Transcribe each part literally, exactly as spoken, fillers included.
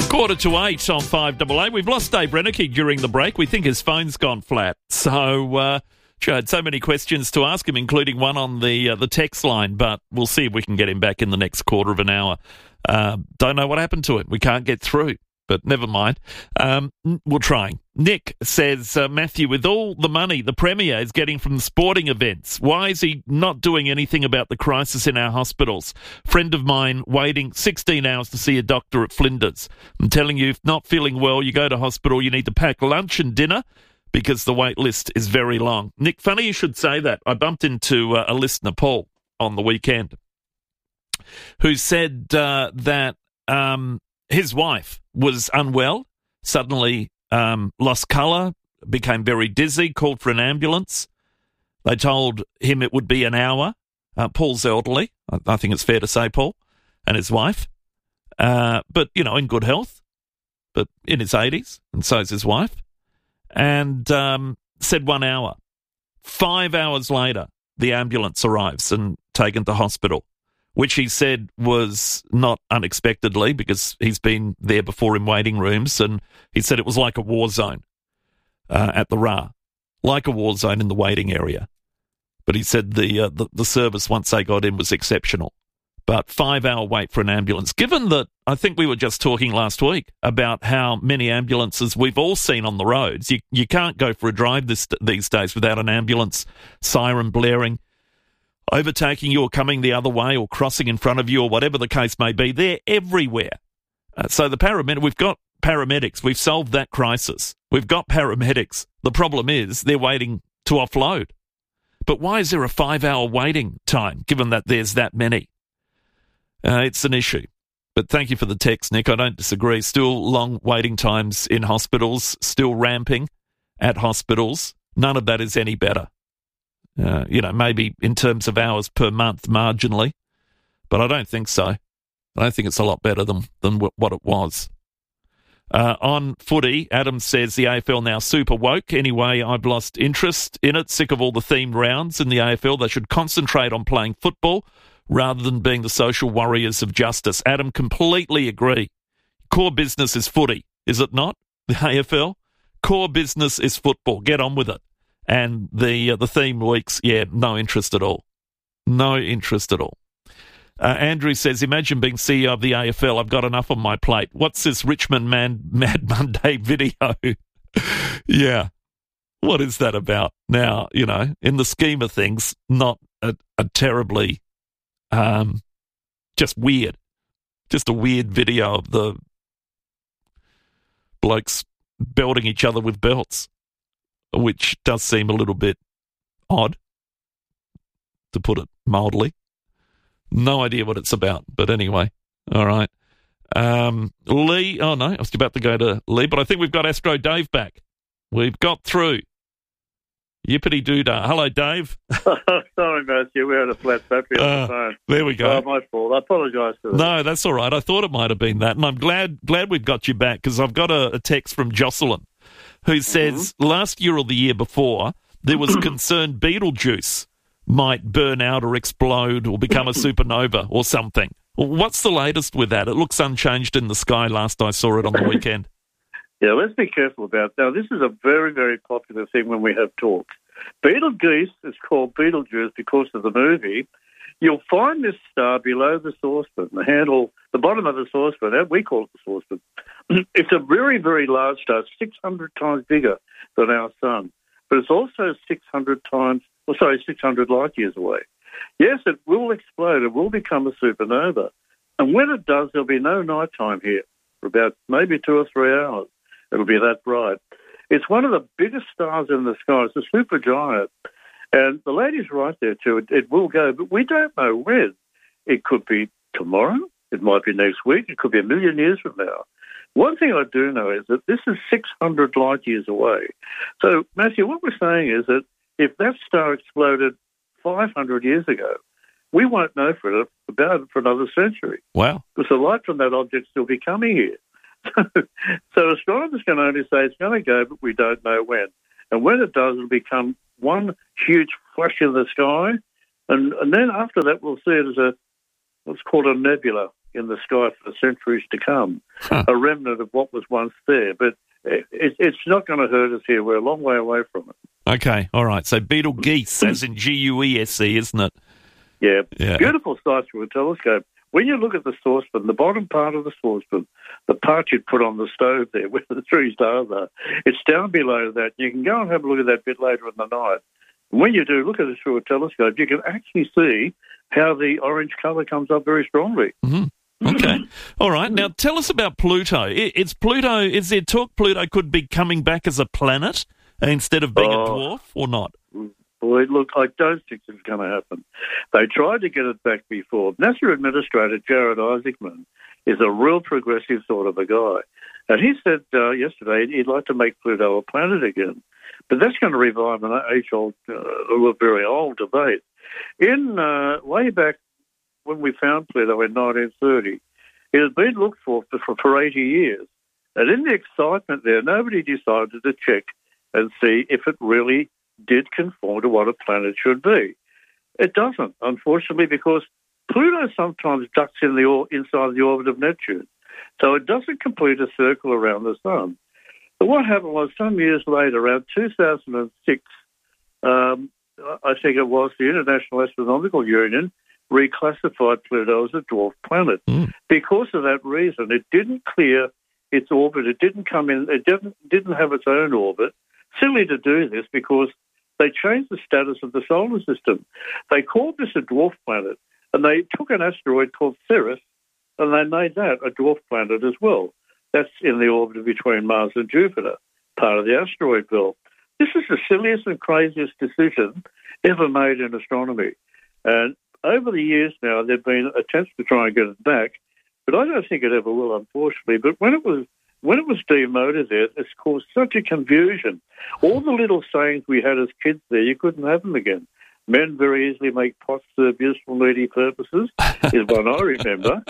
Quarter to eight on five double A. We've lost Dave Reneke during the break. We think his phone's gone flat. So, uh, I had so many questions to ask him, including one on the uh, the text line, but we'll see if we can get him back in the next quarter of an hour. Uh, don't know what happened to it. We can't get through, but never mind. Um, we're trying. Nick says, uh, Matthew, with all the money the Premier is getting from sporting events, why is he not doing anything about the crisis in our hospitals? Friend of mine waiting sixteen hours to see a doctor at Flinders. I'm telling you, if not feeling well, you go to hospital, you need to pack lunch and dinner because the wait list is very long. Nick, funny you should say that. I bumped into uh, a listener, Paul, on the weekend, who said uh, that um, his wife was unwell, suddenly um, lost colour, became very dizzy, called for an ambulance. They told him it would be an hour. Uh, Paul's elderly, I, I think it's fair to say, Paul, and his wife, uh, but, you know, in good health, but in his eighties, and so is his wife, and um, said one hour. Five hours later, the ambulance arrives and taken to hospital, which he said was not unexpectedly because he's been there before in waiting rooms, and he said it was like a war zone uh, at the R A, like a war zone in the waiting area. But he said the, uh, the the service, once they got in, was exceptional. But five-hour wait for an ambulance. Given that, I think we were just talking last week about how many ambulances we've all seen on the roads. You you can't go for a drive this, these days without an ambulance siren blaring, overtaking you or coming the other way or crossing in front of you or whatever the case may be. They're everywhere. Uh, so the paramedic, we've got paramedics. We've solved that crisis. We've got paramedics. The problem is they're waiting to offload. But why is there a five-hour waiting time, given that there's that many? Uh, it's an issue. But thank you for the text, Nick. I don't disagree. Still long waiting times in hospitals, still ramping at hospitals. None of that is any better. Uh, you know, maybe in terms of hours per month marginally, but I don't think so. I don't think it's a lot better than, than w- what it was. Uh, on footy, Adam says the A F L now super woke. Anyway, I've lost interest in it. Sick of all the themed rounds in the A F L. They should concentrate on playing football rather than being the social warriors of justice. Adam, completely agree. Core business is footy, is it not? The A F L? Core business is football. Get on with it. And the uh, the theme weeks, yeah, no interest at all. No interest at all. Uh, Andrew says, imagine being C E O of the A F L. I've got enough on my plate. What's this Richmond Man Mad Monday video? Yeah. What is that about? Now, you know, in the scheme of things, not a, a terribly, um, just weird. Just a weird video of the blokes belting each other with belts, which does seem a little bit odd, to put it mildly. No idea what it's about, but anyway, all right. Um, Lee, oh no, I was about to go to Lee, but I think we've got Astro Dave back. We've got through. Yippity doo-dah. Hello, Dave. Sorry, Matthew, we had a flat battery on uh, the phone. There we go. Oh, my fault. I apologise for that. No, that's all right. I thought it might have been that, and I'm glad glad we've got you back because I've got a, a text from Jocelyn who says mm-hmm. last year or the year before, there was concern Beetlejuice might burn out or explode or become a supernova or something. What's the latest with that? It looks unchanged in the sky last I saw it on the weekend. Yeah, let's be careful about that. Now, this is a very, very popular thing when we have talks. Betelgeuse is called Beetlejuice because of the movie. You'll find this star below the saucepan, the handle, the bottom of the saucepan. We call it the saucepan. It's a very, very large star, six hundred times bigger than our sun. But it's also six hundred times, well, sorry, six hundred light years away. Yes, it will explode. It will become a supernova. And when it does, there'll be no nighttime here for about maybe two or three hours. It'll be that bright. It's one of the biggest stars in the sky. It's a supergiant. And the lady's right there, too. It, it will go, but we don't know when. It could be tomorrow. It might be next week. It could be a million years from now. One thing I do know is that this is six hundred light years away. So, Matthew, what we're saying is that if that star exploded five hundred years ago, we won't know for it about it for another century. Wow. Because the light from that object still be coming here. So astronomers can only say it's going to go, but we don't know when. And when it does, it'll become one huge flash in the sky. And, and then after that, we'll see it as a what's called a nebula. in the sky for centuries to come, huh. a remnant of what was once there. But it, it's not going to hurt us here. We're a long way away from it. Okay, all right. So Betelgeuse, as in G U E S E, isn't it? Yeah. Yeah. Beautiful sight through a telescope. When you look at the saucepan, the bottom part of the saucepan, the part you'd put on the stove there where the three stars are, it's down below that. You can go and have a look at that bit later in the night. And when you do look at it through a telescope, you can actually see how the orange colour comes up very strongly. Mm-hmm. Okay. All right. Now, tell us about Pluto. Is Pluto, is there talk Pluto could be coming back as a planet instead of being oh. a dwarf or not? Boy, look, I don't think it's going to happen. They tried to get it back before. NASA Administrator Jared Isaacman is a real progressive sort of a guy. And he said uh, yesterday he'd like to make Pluto a planet again. But that's going to revive an age-old, uh, a very old debate. In uh, way back when we found Pluto in nineteen thirty, it had been looked for for, for eighty years. And in the excitement there, nobody decided to check and see if it really did conform to what a planet should be. It doesn't, unfortunately, because Pluto sometimes ducks in the or- inside the orbit of Neptune. So it doesn't complete a circle around the Sun. But what happened was some years later, around two thousand six, um, I think it was, the International Astronomical Union reclassified Pluto as a dwarf planet. Mm. Because of that reason, it didn't clear its orbit. It didn't come in, it didn't, didn't have its own orbit. Silly to do this because they changed the status of the solar system. They called this a dwarf planet, and they took an asteroid called Ceres, and they made that a dwarf planet as well. That's in the orbit between Mars and Jupiter, part of the asteroid belt. This is the silliest and craziest decision ever made in astronomy. And over the years now, there have been attempts to try and get it back, but I don't think it ever will, unfortunately. But when it was when it was demoted there, it's caused such a confusion. All the little sayings we had as kids there, you couldn't have them again. Men very easily make pots serve useful, needy purposes, is one I remember.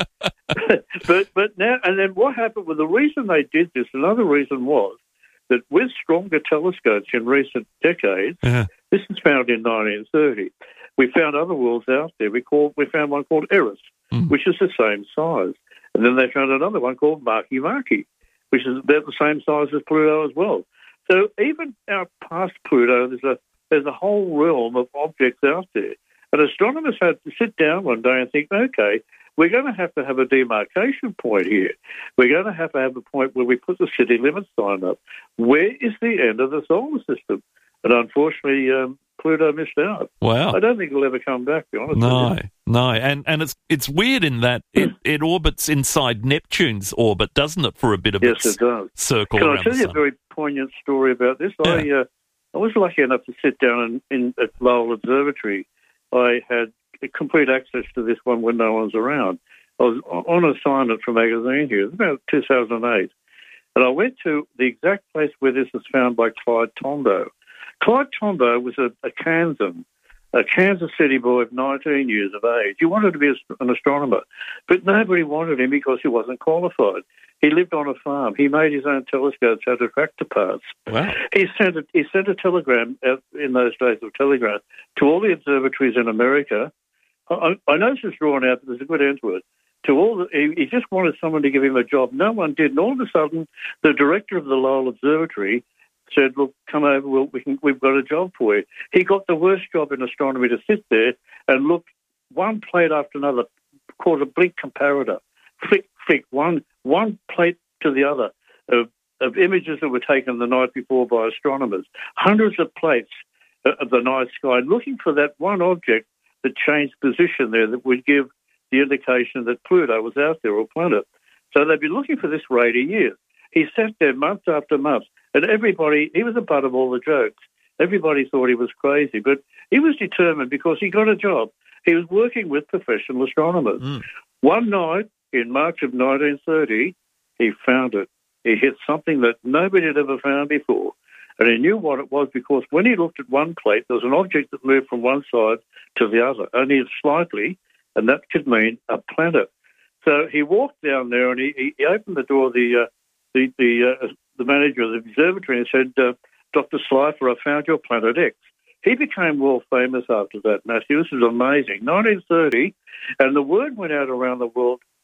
but but now, and then what happened, well, the reason they did this, another reason was that with stronger telescopes in recent decades, uh-huh. this is found in nineteen thirty, we found other worlds out there. We called, we found one called Eris, mm. which is the same size. And then they found another one called Makemake, which is about the same size as Pluto as well. So even out past Pluto, there's a there's a whole realm of objects out there. And astronomers had to sit down one day and think, okay, we're going to have to have a demarcation point here. We're going to have to have a point where we put the city limit sign up. Where is the end of the solar system? And unfortunately, um, Pluto missed out. Wow. I don't think it'll ever come back, to be honest No, with you. no. And and it's it's weird in that it, it orbits inside Neptune's orbit, doesn't it, for a bit of yes, its it does. circle Can around I tell the you sun? a very poignant story about this? Yeah. I uh, I was lucky enough to sit down in, in at Lowell Observatory. I had complete access to this one when no one's around. I was on assignment for a magazine here. It was about two thousand eight. And I went to the exact place where this was found by Clyde Tombaugh. Clyde Tombaugh was a, a Kansan, a Kansas City boy of nineteen years of age. He wanted to be an astronomer, but nobody wanted him because he wasn't qualified. He lived on a farm. He made his own telescopes out of tractor parts. Wow. He sent a, he sent a telegram out in those days of telegraph to all the observatories in America. I, I know this is drawn out, but there's a good end to it. To all, the, he, he just wanted someone to give him a job. No one did, and all of a sudden, the director of the Lowell Observatory said, "Look, come over. We'll, we can, we've got a job for you." He got the worst job in astronomy to sit there and look one plate after another, called a blink comparator, flick, flick, one one plate to the other of, of images that were taken the night before by astronomers, hundreds of plates of the night sky, looking for that one object that changed position there that would give the indication that Pluto was out there or planet. So they'd be looking for this for eighty years. He sat there month after month, and everybody, he was the butt of all the jokes. Everybody thought he was crazy, but he was determined because he got a job. He was working with professional astronomers. Mm. One night in March of nineteen thirty, he found it. He hit something that nobody had ever found before. And he knew what it was because when he looked at one plate, there was an object that moved from one side to the other, only slightly, and that could mean a planet. So he walked down there and he, he opened the door of the, uh, the, the, uh, the manager of the observatory and said, uh, "Doctor Slifer, I found your planet X." He became world famous after that, Matthew. This is amazing. nineteen thirty, and the word went out around the world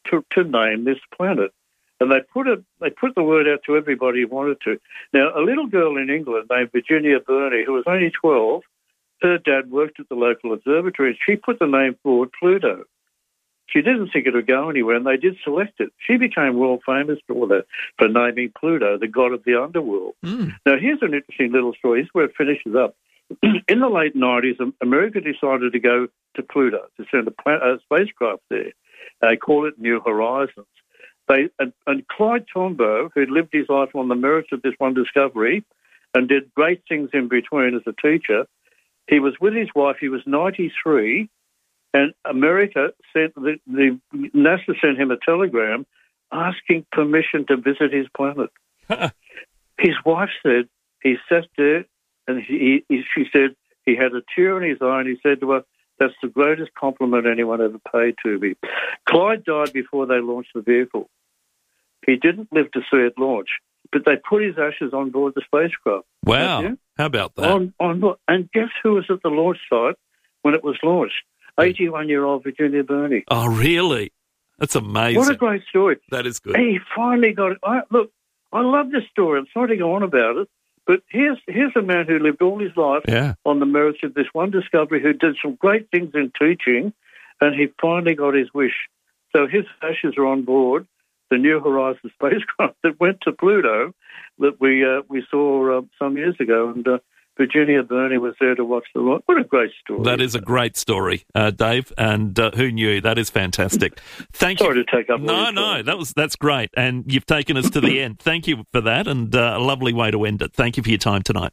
to, to name this planet. And they put it, they put the word out to everybody who wanted to. Now, a little girl in England named Virginia Burney, who was only twelve, her dad worked at the local observatory, and she put the name forward Pluto. She didn't think it would go anywhere, and they did select it. She became world famous for that, for naming Pluto the god of the underworld. Mm. Now, here's an interesting little story. This is where it finishes up. In the late nineties, America decided to go to Pluto, to send a, plan- a spacecraft there. They call it New Horizons. They and, and Clyde Tombaugh, who lived his life on the merits of this one discovery and did great things in between as a teacher, he was with his wife. He was ninety-three, and America sent the, the NASA sent him a telegram asking permission to visit his planet. His wife said he sat there, and he, he she said he had a tear in his eye, and he said to her, "That's the greatest compliment anyone ever paid to me." Clyde died before they launched the vehicle. He didn't live to see it launch, but they put his ashes on board the spacecraft. Wow. Yeah? How about that? On, on, and guess who was at the launch site when it was launched? eighty-one-year-old Virginia Burney. Oh, really? That's amazing. What a great story. That is good. He finally got it. I, look, I love this story. I'm sorry to go on about it, but here's here's a man who lived all his life yeah. on the merits of this one discovery, who did some great things in teaching, and he finally got his wish. So his ashes are on board the New Horizons spacecraft that went to Pluto that we uh, we saw uh, some years ago, and uh, Virginia Burney was there to watch the launch. What a great story. That is a great story, uh, Dave, and uh, who knew? That is fantastic. Thank Sorry you. to take up all No, your no, time. that was that's great, and you've taken us to the end. Thank you for that, and uh, a lovely way to end it. Thank you for your time tonight.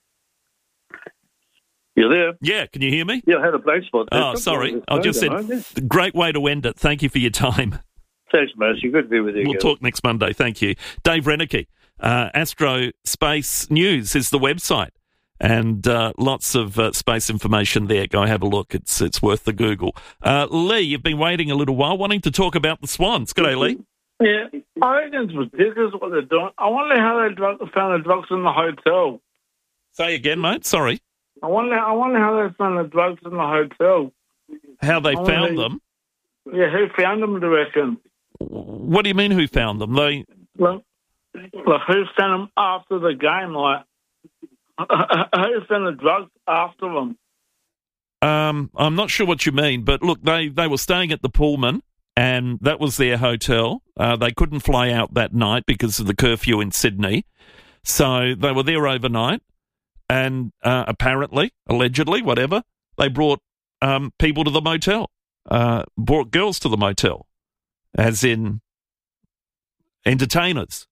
You there? Yeah, can you hear me? Yeah, I had a blank spot there. Oh, sorry. I just said, great way to end it. Thank you for your time. Thanks, Mercy. Good to be with you. We'll again. talk next Monday. Thank you. Dave Reneke, uh, Astro Space News is the website, and uh, lots of uh, space information there. Go have a look. It's it's worth the Google. Uh, Lee, you've been waiting a little while, wanting to talk about the Swans. G'day, Lee. Yeah, I reckon it's ridiculous what they're doing. I wonder how they drug, found the drugs in the hotel. Say again, mate. Sorry. I wonder. I wonder how they found the drugs in the hotel. How they I found wonder, them? Yeah, who found them? Do you reckon? What do you mean? Who found them? They. Well, like who sent them after the game? Like who sent the drugs after them? Um, I'm not sure what you mean, but look, they, they were staying at the Pullman, and that was their hotel. Uh, they couldn't fly out that night because of the curfew in Sydney, so they were there overnight. And uh, apparently, allegedly, whatever, they brought um, people to the motel, uh, brought girls to the motel, as in entertainers.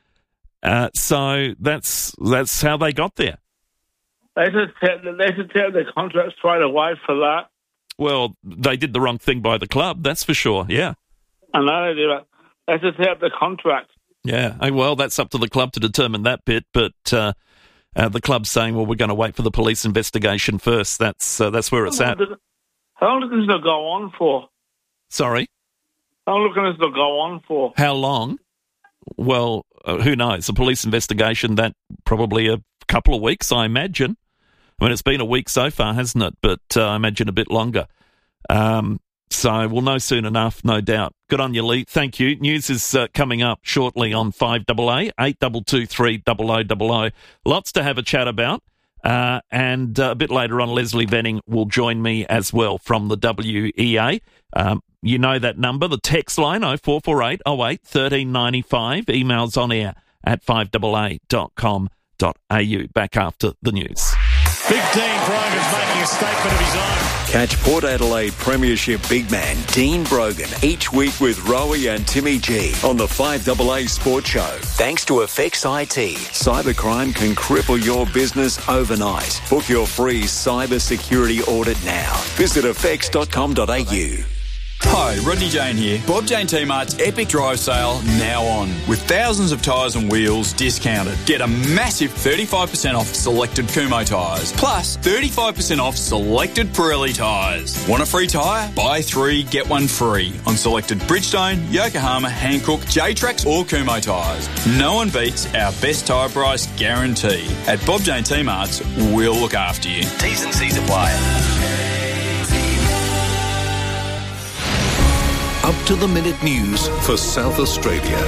Uh, so that's that's how they got there. They should take, they should take their contract straight away for that. Well, they did the wrong thing by the club, that's for sure, yeah. I know they do that. They should take the contract. Yeah, well, that's up to the club to determine that bit, but uh, uh, the club's saying, well, we're going to wait for the police investigation first. That's uh, that's where it's at. How long does this go on for? Sorry? How long can this go on for? How long? Well, uh, who knows? A police investigation, that probably a couple of weeks, I imagine. I mean, it's been a week so far, hasn't it? But uh, I imagine a bit longer. Um, so we'll know soon enough, no doubt. Good on you, Lee. Thank you. News is uh, coming up shortly on five A A, eight two two three zero zero zero zero. Lots to have a chat about. Uh, and uh, a bit later on, Leslie Venning will join me as well from the W E A. Um, you know that number, the text line, oh four four eight oh eight one three nine five. Emails on air at five A A dot com dot a u. Back after the news. Big Dean Brogan's making a statement of his own. Catch Port Adelaide Premiership big man Dean Brogan each week with Rowie and Timmy G on the five A A Sports Show. Thanks to Effects I T. Cybercrime can cripple your business overnight. Book your free cyber security audit now. Visit effects dot com dot a u. Hi, Rodney Jane here. Bob Jane T-Mart's Epic Drive Sale now on. With thousands of tyres and wheels discounted. Get a massive thirty-five percent off selected Kumho tyres. Plus thirty-five percent off selected Pirelli tyres. Want a free tyre? Buy three, get one free on selected Bridgestone, Yokohama, Hankook, J-Trax or Kumho tyres. No one beats our best tyre price guarantee. At Bob Jane T-Mart's, we'll look after you. T's and C's apply. up-to-the-minute news for South Australia.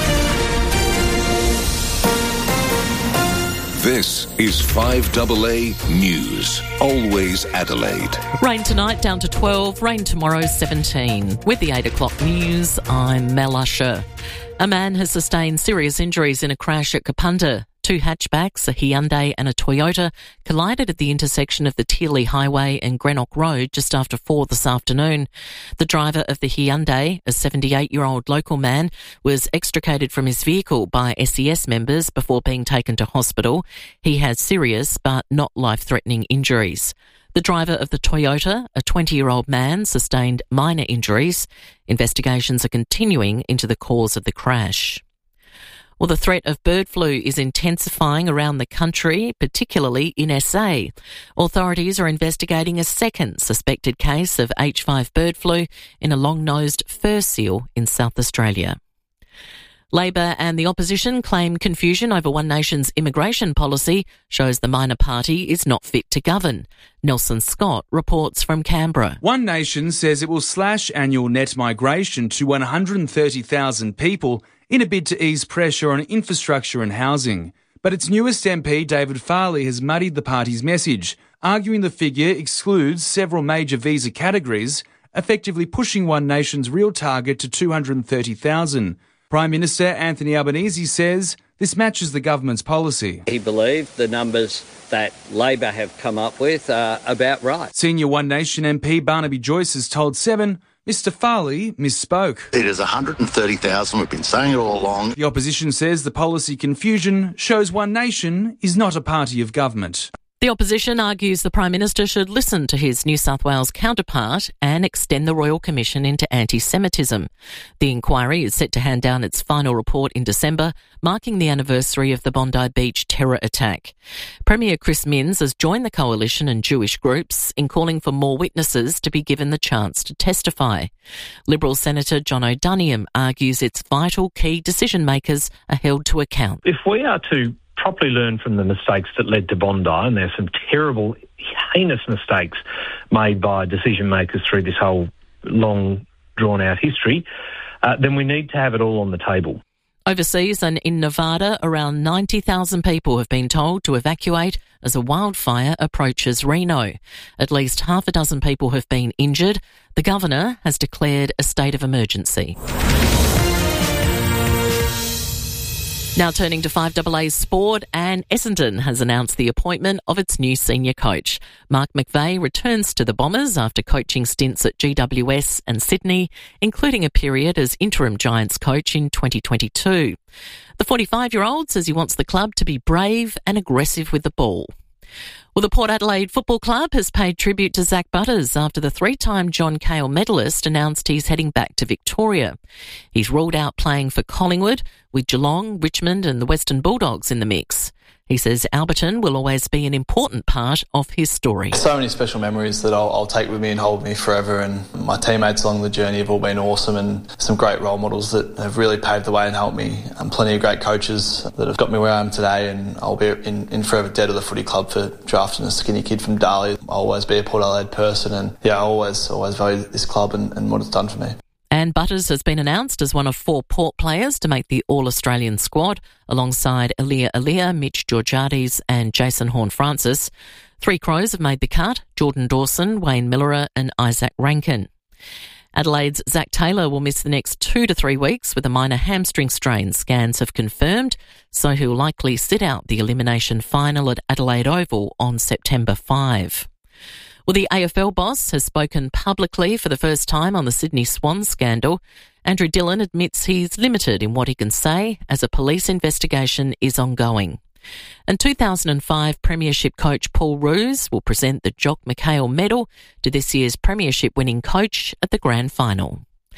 This is five A A News. Always Adelaide. Rain tonight down to twelve, rain tomorrow seventeen. With the eight o'clock news, I'm Mel Usher. A man has sustained serious injuries in a crash at Kapunda. Two hatchbacks, a Hyundai and a Toyota, collided at the intersection of the Teerley Highway and Greenock Road just after four this afternoon. The driver of the Hyundai, a seventy-eight-year-old local man, was extricated from his vehicle by S E S members before being taken to hospital. He has serious but not life-threatening injuries. The driver of the Toyota, a twenty-year-old man, sustained minor injuries. Investigations are continuing into the cause of the crash. Well, the threat of bird flu is intensifying around the country, particularly in S A. Authorities are investigating a second suspected case of H five bird flu in a long-nosed fur seal in South Australia. Labor and the opposition claim confusion over One Nation's immigration policy shows the minor party is not fit to govern. Nelson Scott reports from Canberra. One Nation says it will slash annual net migration to one hundred thirty thousand people in a bid to ease pressure on infrastructure and housing. But its newest M P, David Farley, has muddied the party's message, arguing the figure excludes several major visa categories, effectively pushing One Nation's real target to two hundred thirty thousand. Prime Minister Anthony Albanese says this matches the government's policy. He believed the numbers that Labor have come up with are about right. Senior One Nation M P Barnaby Joyce has told Seven Mister Farley misspoke. It is one hundred thirty thousand. We've been saying it all along. The opposition says the policy confusion shows One Nation is not a party of government. The opposition argues the Prime Minister should listen to his New South Wales counterpart and extend the Royal Commission into anti-Semitism. The inquiry is set to hand down its final report in December, marking the anniversary of the Bondi Beach terror attack. Premier Chris Minns has joined the coalition and Jewish groups in calling for more witnesses to be given the chance to testify. Liberal Senator John O'Duniam argues it's vital key decision-makers are held to account. If we are to properly learn from the mistakes that led to Bondi, and there's some terrible, heinous mistakes made by decision makers through this whole long, drawn-out history, uh, then we need to have it all on the table. Overseas and in Nevada, around ninety thousand people have been told to evacuate as a wildfire approaches Reno. At least half a dozen people have been injured. The governor has declared a state of emergency. Now turning to five A A's sport, and Essendon has announced the appointment of its new senior coach. Mark McVeigh returns to the Bombers after coaching stints at G W S and Sydney, including a period as interim Giants coach in twenty twenty-two. The forty-five-year-old says he wants the club to be brave and aggressive with the ball. Well, the Port Adelaide Football Club has paid tribute to Zach Butters after the three-time John Cahill medalist announced he's heading back to Victoria. He's ruled out playing for Collingwood, with Geelong, Richmond and the Western Bulldogs in the mix. He says Alberton will always be an important part of his story. So many special memories that I'll, I'll take with me and hold with me forever, and my teammates along the journey have all been awesome, and some great role models that have really paved the way and helped me, and plenty of great coaches that have got me where I am today, and I'll be in, in forever debt of the footy club for drafting a skinny kid from Darley. I'll always be a Port Adelaide person, and yeah, I always, always value this club and, and what it's done for me. And Butters has been announced as one of four Port players to make the All-Australian squad, alongside Elia Elia, Mitch Georgiades and Jason Horne-Francis. Three Crows have made the cut: Jordan Dawson, Wayne Millerer and Isaac Rankin. Adelaide's Zach Taylor will miss the next two to three weeks with a minor hamstring strain, scans have confirmed, so he'll likely sit out the elimination final at Adelaide Oval on September fifth. Well, the A F L boss has spoken publicly for the first time on the Sydney Swans scandal. Andrew Dillon admits he's limited in what he can say as a police investigation is ongoing. And two thousand five Premiership coach Paul Roos will present the Jock McHale Medal to this year's Premiership winning coach at the Grand Final.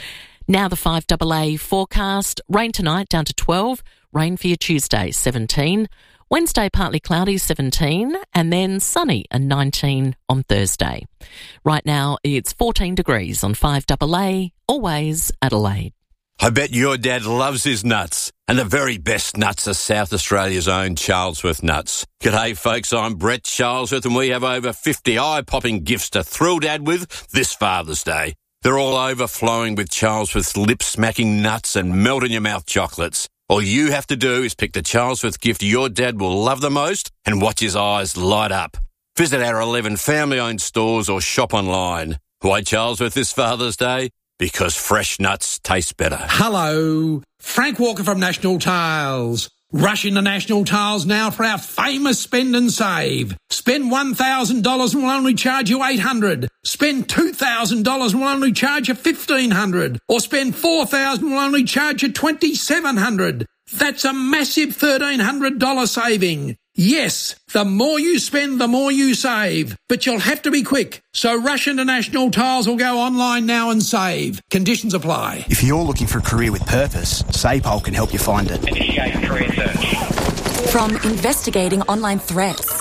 Now the five A A forecast: rain tonight down to twelve, rain for your Tuesday seventeen, Wednesday partly cloudy seventeen, and then sunny and nineteen on Thursday. Right now it's fourteen degrees on five A A, always Adelaide. I bet your dad loves his nuts, and the very best nuts are South Australia's own Charlesworth nuts. G'day folks, I'm Brett Charlesworth, and we have over fifty eye-popping gifts to thrill Dad with this Father's Day. They're all overflowing with Charlesworth's lip-smacking nuts and melt-in-your-mouth chocolates. All you have to do is pick the Charlesworth gift your dad will love the most and watch his eyes light up. Visit our eleven family-owned stores or shop online. Why Charlesworth this Father's Day? Because fresh nuts taste better. Hello, Frank Walker from National Tiles. Rush into National Tiles now for our famous spend and save. Spend one thousand dollars and we'll only charge you eight hundred dollars. Spend two thousand dollars and we'll only charge you fifteen hundred dollars. Or spend four thousand dollars and we'll only charge you twenty-seven hundred dollars. That's a massive thirteen hundred dollars saving. Yes, the more you spend, the more you save. But you'll have to be quick. So rush into National Tiles or go online now and save. Conditions apply. If you're looking for a career with purpose, SAPOL can help you find it. Initiate career search. From investigating online threats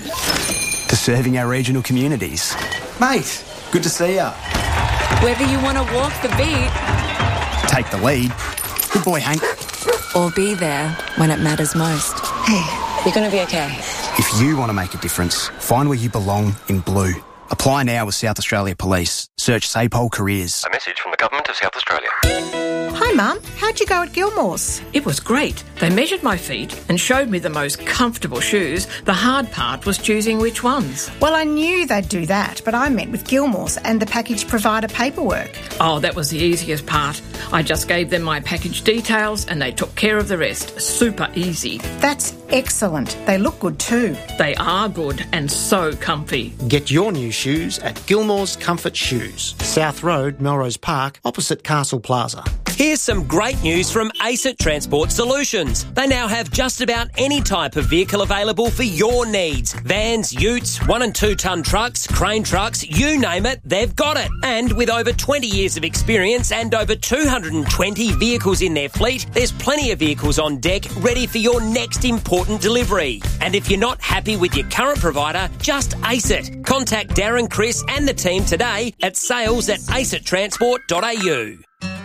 to serving our regional communities. Mate, good to see ya. Whether you want to walk the beat, take the lead. Good boy, Hank. Or be there when it matters most. Hey, you're going to be okay. If you want to make a difference, find where you belong in blue. Apply now with South Australia Police. Search SAPOL Careers. A message from the Government of South Australia. Hi, Mum. How'd you go at Gilmore's? It was great. They measured my feet and showed me the most comfortable shoes. The hard part was choosing which ones. Well, I knew they'd do that, but I met with Gilmore's and the package provider paperwork. Oh, that was the easiest part. I just gave them my package details and they took care of the rest. Super easy. That's excellent. They look good too. They are good and so comfy. Get your new shoes at Gilmore's Comfort Shoes, South Road, Melrose Park, opposite Castle Plaza. Here's some great news from ACET Transport Solutions. They now have just about any type of vehicle available for your needs. Vans, utes, one and two tonne trucks, crane trucks, you name it, they've got it. And with over twenty years of experience and over two hundred twenty vehicles in their fleet, there's plenty of vehicles on deck ready for your next important delivery. And if you're not happy with your current provider, just ace it. Contact Darren, Chris and the team today at sales at acet transport dot a u.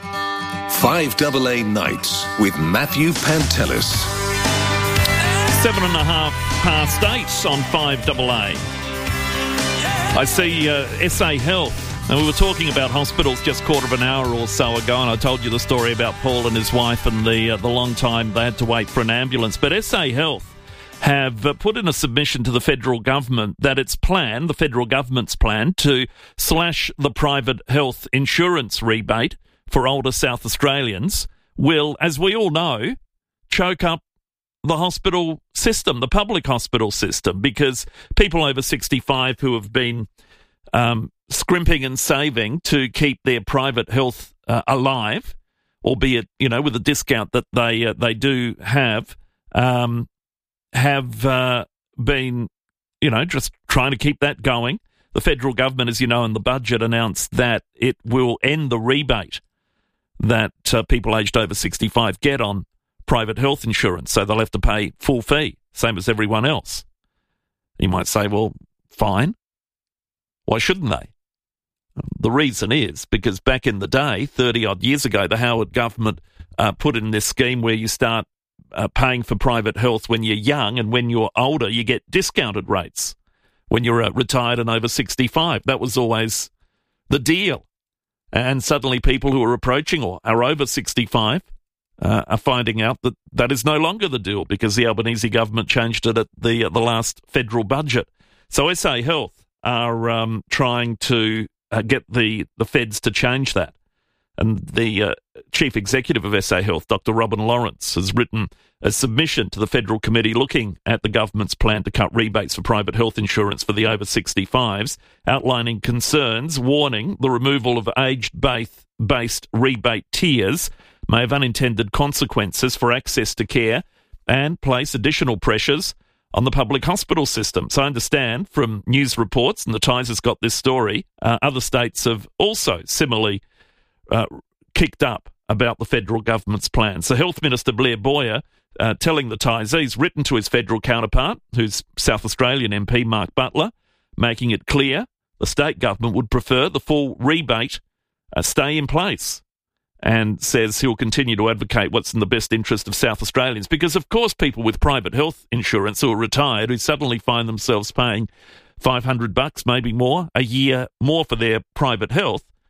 five double A Nights with Matthew Pantelis. Seven and a half past eight on five double A. I see uh, S A Health. And we were talking about hospitals just quarter of an hour or so ago, and I told you the story about Paul and his wife and the uh, the long time they had to wait for an ambulance. But S A Health have uh, put in a submission to the federal government that its plan, the federal government's plan, to slash the private health insurance rebate for older South Australians will, as we all know, choke up the hospital system, the public hospital system, because people over sixty-five who have been um, scrimping and saving to keep their private health uh, alive, albeit, you know, with a discount that they uh, they do have, um, have uh, been, you know, just trying to keep that going. The federal government, as you know, in the budget announced that it will end the rebate that uh, people aged over sixty-five get on private health insurance, so they'll have to pay full fee, same as everyone else. You might say, well, fine. Why shouldn't they? The reason is because back in the day, thirty-odd years ago, the Howard government uh, put in this scheme where you start uh, paying for private health when you're young, and when you're older, you get discounted rates when you're uh, retired and over sixty-five. That was always the deal. And suddenly people who are approaching or are over sixty-five uh, are finding out that that is no longer the deal because the Albanese government changed it at the uh, the last federal budget. So S A Health are um, trying to uh, get the, the feds to change that. And the uh, chief executive of S A Health, Doctor Robin Lawrence, has written a submission to the federal committee looking at the government's plan to cut rebates for private health insurance for the over sixty-fives, outlining concerns, warning the removal of age-based rebate tiers may have unintended consequences for access to care and place additional pressures on the public hospital system. So I understand from news reports, and the Times has got this story, uh, other states have also similarly uh, kicked up about the federal government's plan. So Health Minister Blair Boyer uh, telling the Times he's written to his federal counterpart, who's South Australian M P Mark Butler, making it clear the state government would prefer the full rebate uh, stay in place, and says he'll continue to advocate what's in the best interest of South Australians. Because, of course, people with private health insurance who are retired who suddenly find themselves paying five hundred bucks, maybe more, a year more for their private health,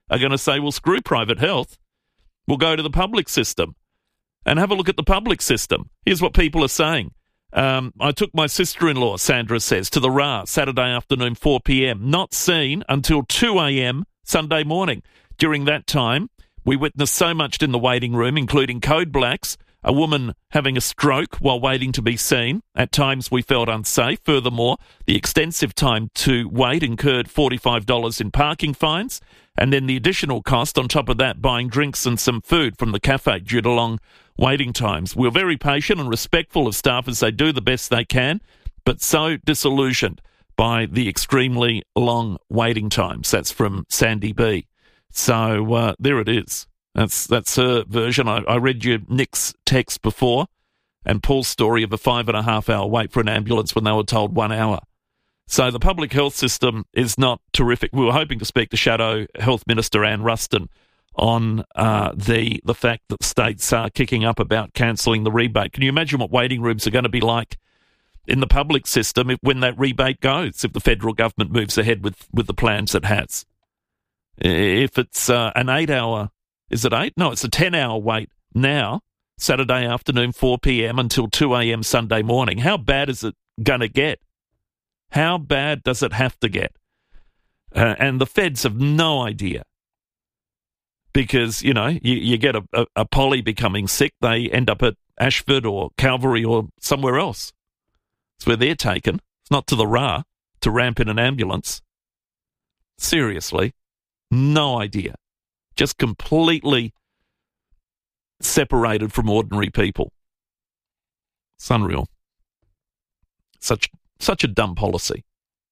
are going to say, well, screw private health. We'll go to the public system. And have a look at the public system. Here's what people are saying. Um, I took my sister-in-law, Sandra says, to the R A Saturday afternoon, four p.m. Not seen until two a.m. Sunday morning. During that time, we witnessed so much in the waiting room, including code blacks, a woman having a stroke while waiting to be seen. At times we felt unsafe. Furthermore, the extensive time to wait incurred forty-five dollars in parking fines, and then the additional cost on top of that, buying drinks and some food from the cafe due to long waiting times. We're very patient and respectful of staff as they do the best they can, but so disillusioned by the extremely long waiting times. That's from Sandy B. So uh, there it is. That's that's her version. I, I read you Nick's text before and Paul's story of a five and a half hour wait for an ambulance when they were told one hour. So the public health system is not terrific. We were hoping to speak to Shadow Health Minister Anne Ruston on uh, the the fact that states are kicking up about cancelling the rebate. Can you imagine what waiting rooms are going to be like in the public system if, when that rebate goes, if the federal government moves ahead with, with the plans it has? If it's uh, an eight-hour, is it eight? No, it's a ten-hour wait now, Saturday afternoon, four p.m. until two a.m. Sunday morning. How bad is it going to get? How bad does it have to get? Uh, and the feds have no idea. Because, you know, you, you get a, a, a Polly becoming sick, they end up at Ashford or Calvary or somewhere else. It's where they're taken. It's not to the R A to ramp in an ambulance. Seriously, no idea. Just completely separated from ordinary people. It's unreal. Such, such a dumb policy.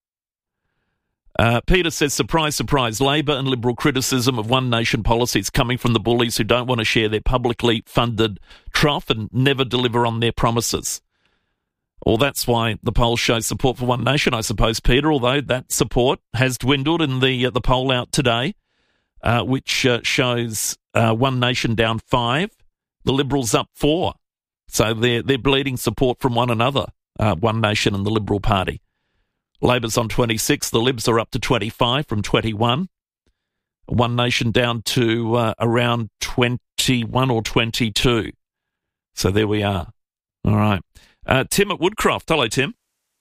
Uh, Peter says, surprise, surprise, Labor and Liberal criticism of One Nation policies coming from the bullies who don't want to share their publicly funded trough and never deliver on their promises. Well, that's why the polls show support for One Nation, I suppose, Peter, although that support has dwindled in the uh, the poll out today, uh, which uh, shows uh, One Nation down five, the Liberals up four. So they're, they're bleeding support from one another, uh, One Nation and the Liberal Party. Labor's on twenty-six, the Libs are up to twenty-five from twenty-one. One Nation down to uh, around twenty-one or twenty-two. So there we are. All right. Uh, Tim at Woodcroft. Hello, Tim.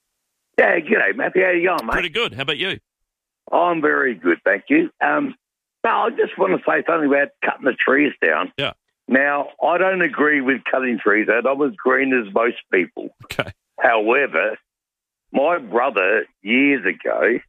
Yeah, g'day, Matthew. How you going, mate? Pretty good. How about you? I'm very good, thank you. Um, no, I just want to say something about cutting the trees down. Yeah. Now, I don't agree with cutting trees down. I'm as green as most people. Okay. However, my brother, years ago,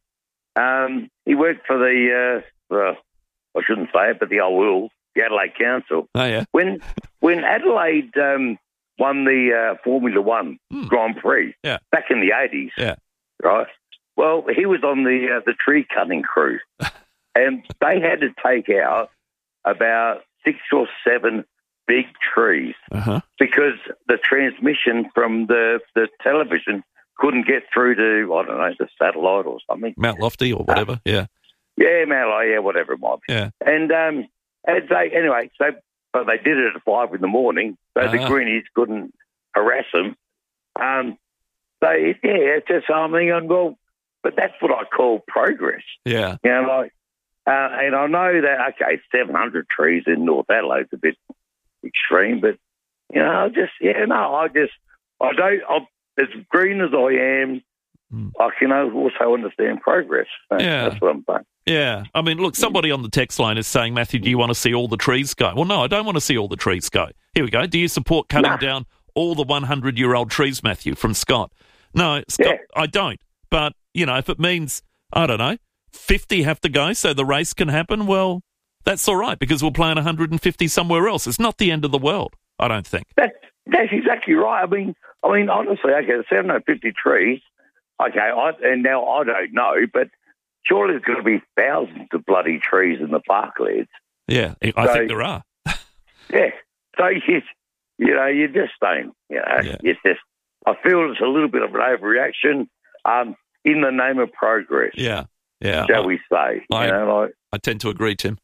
um, he worked for the, uh, uh, I shouldn't say it, but the old Wills, the Adelaide Council. Oh, yeah. When when Adelaide um, won the uh, Formula One Hmm. Grand Prix Yeah. back in the eighties, Yeah. right? Well, he was on the uh, the tree cutting crew, and they had to take out about six or seven big trees Uh-huh. because the transmission from the, the television couldn't get through to, I don't know, the satellite or something. Mount Lofty or whatever, yeah. Yeah, Mount Lofty, yeah, whatever it might be. Yeah. And um, as they, anyway, so but they did it at five in the morning, so the Ah. greenies couldn't harass them. Um, so, yeah, it's just something, and well, but that's what I call progress. Yeah. You know, like, uh, and I know that, okay, seven hundred trees in North Adelaide's a bit extreme, but, you know, I just, yeah, no, I just, I don't, I'm, as green as I am, Mm. I can also understand progress. That's, Yeah. that's what I'm saying. Yeah. I mean, look, somebody on the text line is saying, Matthew, do you want to see all the trees go? Well, no, I don't want to see all the trees go. Here we go. Do you support cutting Nah. down all the hundred-year-old trees, Matthew, from Scott? No, Scott, Yeah. I don't. But, you know, if it means, I don't know, fifty have to go so the race can happen, well, that's all right because we'll plan one hundred fifty somewhere else. It's not the end of the world, I don't think. That's, that's exactly right. I mean, I mean, honestly, okay, the seven hundred fifty trees, okay, I, and now I don't know, but surely there's going to be thousands of bloody trees in the parklands. Yeah, I So- think there are. Yeah. So, you, you know, you just don't, you know, Yeah. it's just, I feel it's a little bit of an overreaction um, in the name of progress, Yeah, yeah. shall I, we say. I- you know, like, I tend to agree, Tim.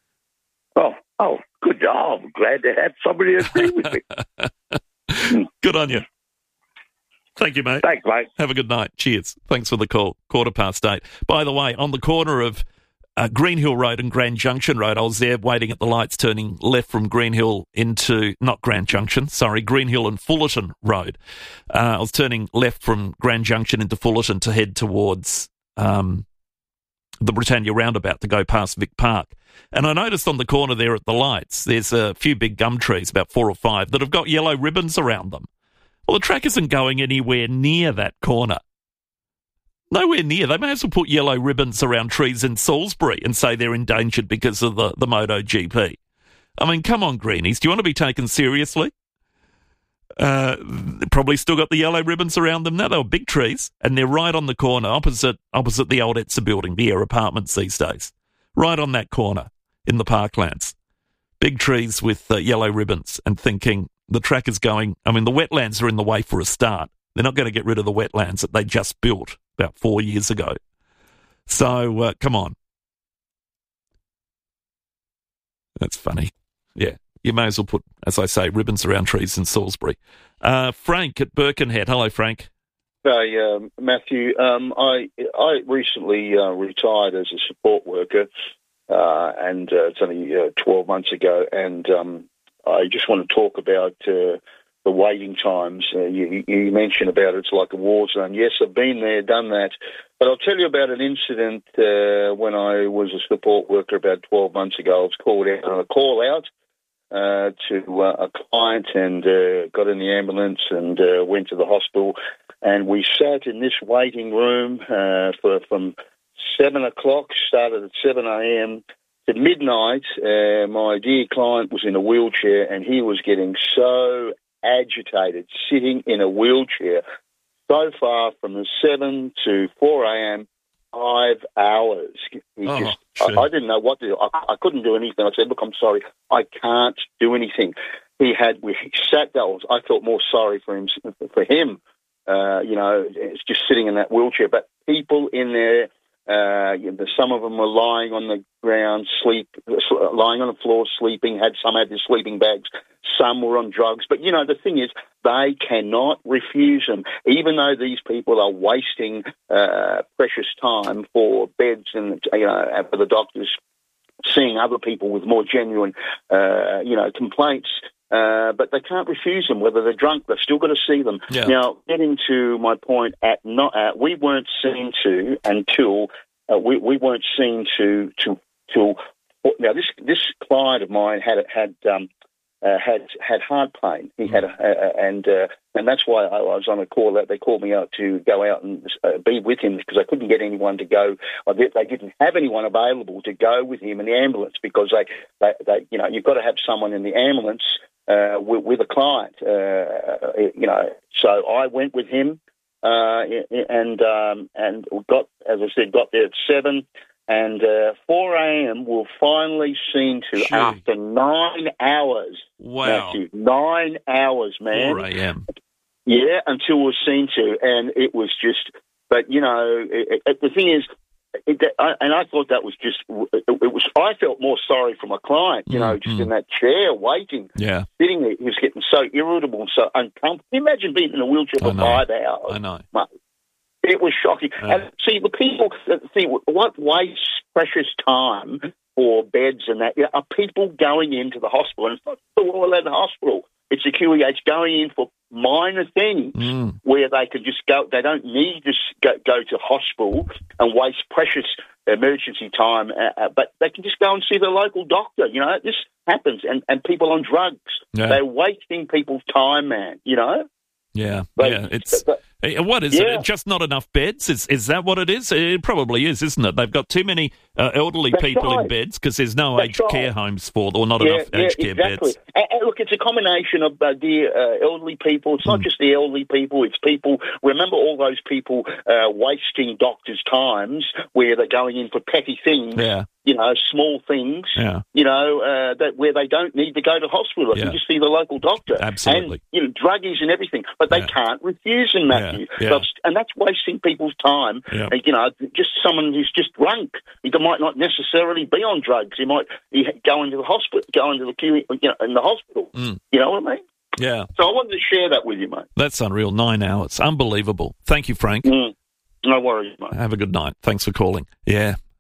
oh, oh, good job. I'm glad to have somebody agree with me. Good on you. Thank you, mate. Thanks, mate. Have a good night. Cheers. Thanks for the call. Quarter past eight. By the way, on the corner of uh, Green Hill Road and Grand Junction Road. I was there waiting at the lights, turning left from Green Hill into, not Grand Junction, sorry, Green Hill and Fullerton Road. Uh, I was turning left from Grand Junction into Fullerton to head towards um, the Britannia roundabout to go past Vic Park. And I noticed on the corner there at the lights, there's a few big gum trees, about four or five, that have got yellow ribbons around them. Well, the track isn't going anywhere near that corner. Nowhere near. They may as well put yellow ribbons around trees in Salisbury and say they're endangered because of the, the MotoGP. I mean, come on, Greenies. Do you want to be taken seriously? Uh, probably still got the yellow ribbons around them now. They were big trees, and they're right on the corner, opposite opposite the old Etsa building, the Air Apartments these days. Right on that corner in the parklands. Big trees with uh, yellow ribbons, and thinking the track is going... I mean, the wetlands are in the way for a start. They're not going to get rid of the wetlands that they just built about four years ago. So, uh, come on. That's funny. Yeah, you may as well put, as I say, ribbons around trees in Salisbury. Uh, Frank at Birkenhead. Hello, Frank. Hey, um, Matthew. Um, I I recently uh, retired as a support worker, uh, and uh, it's only uh, twelve months ago, and um, I just want to talk about... Uh, the waiting times. Uh, you, you mentioned about it's like a war zone. Yes, I've been there, done that. But I'll tell you about an incident uh, when I was a support worker about twelve months ago. I was called out on a call out uh, to uh, a client and uh, got in the ambulance and uh, went to the hospital. And we sat in this waiting room uh, for from seven o'clock, started at seven a.m., to midnight. Uh, my dear client was in a wheelchair and he was getting so agitated, sitting in a wheelchair, so far from the seven to four a.m., five hours. He oh, just, I, I didn't know what to do. I, I couldn't do anything. I said, look, I'm sorry, I can't do anything. He had, we sat there. I felt more sorry for him, for him. Uh, you know, it's just sitting in that wheelchair. But people in there, uh, you know, some of them were lying on the ground, sleep, lying on the floor, sleeping. Had some had their sleeping bags. Some were on drugs. But, you know, the thing is, they cannot refuse them, even though these people are wasting uh, precious time for beds and, you know, for the doctors seeing other people with more genuine, uh, you know, complaints. Uh, but they can't refuse them, whether they're drunk. They've still got to see them. Yeah. Now, getting to my point, at not, uh, we weren't seen to until uh, we, we weren't seen to to till. Now, this this client of mine had had um, uh, had had heart pain. He had, a, a, and uh, and that's why I was on a call. That they called me out to go out and uh, be with him because I couldn't get anyone to go. Or they, they didn't have anyone available to go with him in the ambulance because they, they, they you know, you've got to have someone in the ambulance. Uh, with, with a client, uh, you know, so I went with him, uh, and um, and got, as I said, got there at seven, and uh, four a.m. we're finally seen to Gee. after nine hours. Wow, Matthew, nine hours, man. four a.m. Yeah, until we're seen to, and it was just. But you know, it, it, the thing is. It, I, and I thought that was just, it, it was, I felt more sorry for my client, you know, mm, just mm. in that chair waiting, yeah. sitting there. He was getting so irritable and so uncomfortable. Can you imagine being in a wheelchair for five hours? I know. Mate, it was shocking. Uh, and see, the people, see, what wastes precious time for beds and that, you know, are people going into the hospital. And it's not all at the hospital. It's the Q E H going in for minor things mm. where they can just go. They don't need to go, go to hospital and waste precious emergency time, uh, but they can just go and see the local doctor. You know, this happens, and, and people on drugs. Yeah. They're wasting people's time, man, you know? Yeah, They- yeah. It's but- what is yeah. it? Just not enough beds? Is is that what it is? It probably is, isn't it? They've got too many uh, elderly That's people in right. beds because there's no That's aged right. care homes for, or not yeah, enough yeah, aged care exactly. beds. And, and look, it's a combination of uh, the uh, elderly people. It's not just the elderly people. It's people. Remember all those people uh, wasting doctors' times where they're going in for petty things. Yeah. You know, small things. Yeah. You know, uh, that where they don't need to go to hospital. They Yeah. can just see the local doctor. Absolutely. And, you know, druggies and everything. But they Yeah. can't refuse them, Matthew. Yeah. So- and that's wasting people's time. Yeah. Uh, you know, just someone who's just drunk. He might not necessarily be on drugs. He might he go into the hospital, go into the queue, you know, in the hospital. Mm. You know what I mean? Yeah. So I wanted to share that with you, mate. That's unreal. Nine hours. Unbelievable. Thank you, Frank. Mm. No worries, mate. Have a good night. Thanks for calling. Yeah.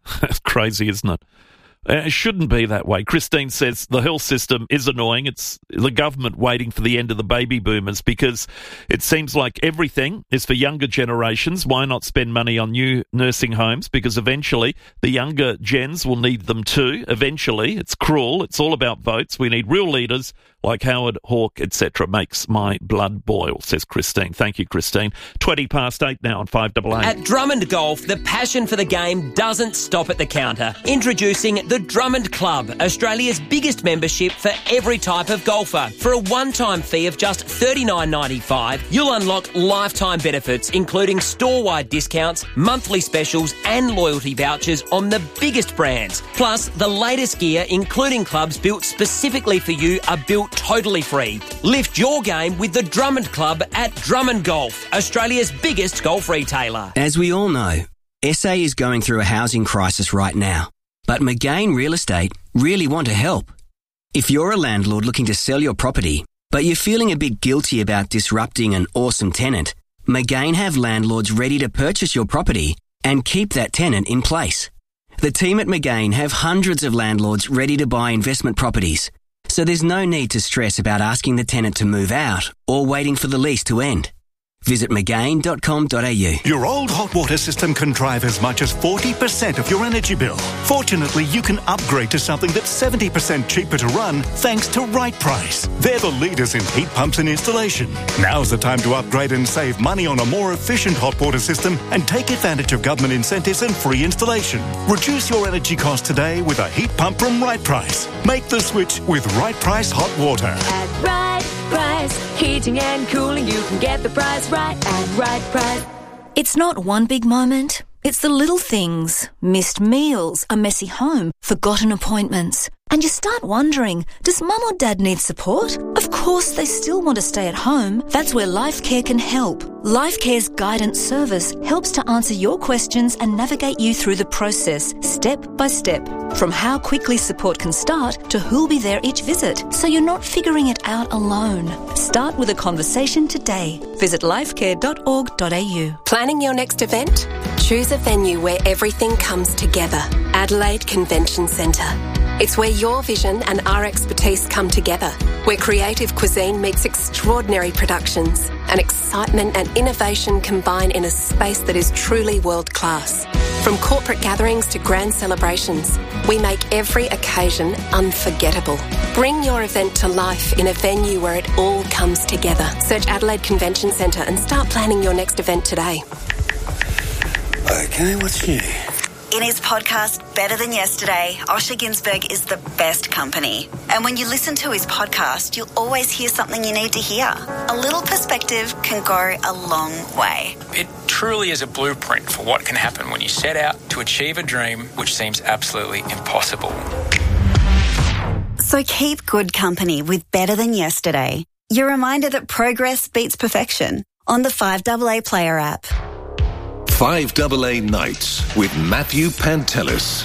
That's crazy, isn't it? It shouldn't be that way. Christine says the health system is annoying. It's the government waiting for the end of the baby boomers because it seems like everything is for younger generations. Why not spend money on new nursing homes? Because eventually the younger gens will need them too. Eventually. It's cruel. It's all about votes. We need real leaders like Howard Hawke, et cetera. Makes my blood boil, says Christine. Thank you, Christine. twenty past eight now on five double eight. At Drummond Golf, the passion for the game doesn't stop at the counter. Introducing the Drummond Club, Australia's biggest membership for every type of golfer. For a one-time fee of just thirty-nine ninety-five, you'll unlock lifetime benefits, including store-wide discounts, monthly specials and loyalty vouchers on the biggest brands. Plus, the latest gear, including clubs built specifically for you, are built totally free. Lift your game with the Drummond Club at Drummond Golf, Australia's biggest golf retailer. As we all know, S A is going through a housing crisis right now, but McGain Real Estate really want to help. If you're a landlord looking to sell your property, but you're feeling a bit guilty about disrupting an awesome tenant, McGain have landlords ready to purchase your property and keep that tenant in place. The team at McGain have hundreds of landlords ready to buy investment properties, so there's no need to stress about asking the tenant to move out or waiting for the lease to end. Visit mcgain dot com dot a u. Your old hot water system can drive as much as forty percent of your energy bill. Fortunately, you can upgrade to something that's seventy percent cheaper to run thanks to Right Price. They're the leaders in heat pumps and installation. Now's the time to upgrade and save money on a more efficient hot water system and take advantage of government incentives and free installation. Reduce your energy costs today with a heat pump from Right Price. Make the switch with Right Price Hot Water. At Right Price, heating and cooling, you can get the price right at Right Price. It's not one big moment. It's the little things. Missed meals, a messy home, forgotten appointments. And you start wondering, does mum or dad need support? Of course they still want to stay at home. That's where LifeCare can help. LifeCare's guidance service helps to answer your questions and navigate you through the process, step by step. From how quickly support can start to who'll be there each visit, so you're not figuring it out alone. Start with a conversation today. Visit lifecare dot org dot a u. Planning your next event? Choose a venue where everything comes together. Adelaide Convention Centre. It's where your vision and our expertise come together, where creative cuisine meets extraordinary productions, and excitement and innovation combine in a space that is truly world-class. From corporate gatherings to grand celebrations, we make every occasion unforgettable. Bring your event to life in a venue where it all comes together. Search Adelaide Convention Centre and start planning your next event today. Okay, what's new? In his podcast, Better Than Yesterday, Osher Ginsberg is the best company. And when you listen to his podcast, you'll always hear something you need to hear. A little perspective can go a long way. It truly is a blueprint for what can happen when you set out to achieve a dream which seems absolutely impossible. So keep good company with Better Than Yesterday. Your reminder that progress beats perfection on the five double A Player app. five double A Nights with Matthew Pantelis.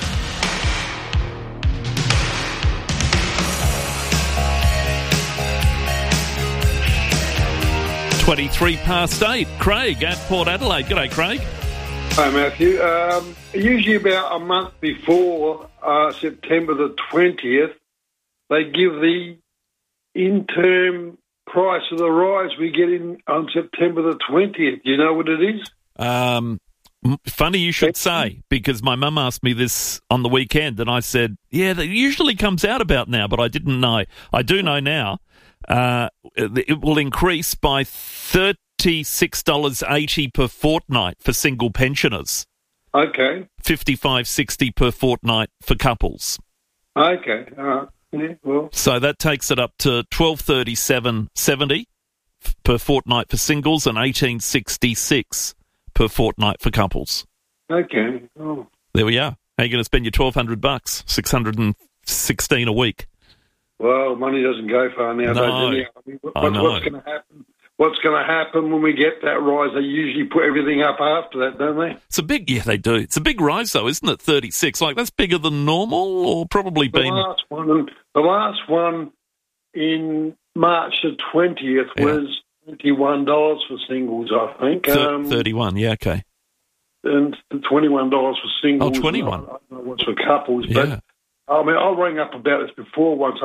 twenty-three past eight. Craig at Port Adelaide. G'day, Craig. Hi, Matthew. Um, usually about a month before uh, September the twentieth, they give the interim price of the rise we get in on September the twentieth. Do you know what it is? Um, funny you should say, because my mum asked me this on the weekend, and I said, yeah, that usually comes out about now, but I didn't know. I do know now. Uh, it will increase by thirty-six dollars eighty per fortnight for single pensioners. Okay. fifty-five sixty per fortnight for couples. Okay. All right. Yeah, well. So that takes it up to twelve thirty-seven seventy per fortnight for singles and eighteen sixty-six per fortnight for couples. Okay. Oh. There we are. How are you going to spend your twelve hundred bucks? six hundred sixteen a week. Well, money doesn't go far now, no. does it? I mean, what, I know. What's going to happen? What's going to happen when we get that rise? They usually put everything up after that, don't they? It's a big, yeah, they do. It's a big rise, though, isn't it? thirty-six. Like, that's bigger than normal, or probably the been. Last one, the last one in March the twentieth yeah. was thirty-one dollars for singles, I think. Thir- um, thirty-one, yeah, okay. and twenty-one dollars for singles. Oh, twenty-one. I don't know what's for couples, Yeah. but I mean, I rang up about this before once.